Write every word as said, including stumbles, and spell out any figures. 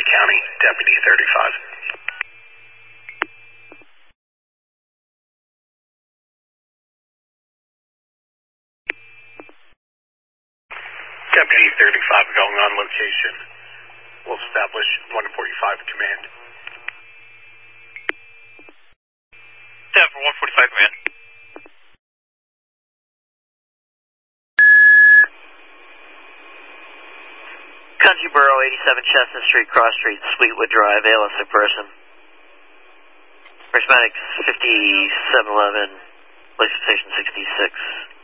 County, Deputy thirty-five. Deputy thirty-five going on location. We'll establish one forty-five command. seven for one forty-five command. Country Borough, eighty-seven Chestnut Street, Cross Street, Sweetwood Drive, A L S in person. Prismatics fifty-seven eleven, place station sixty-six.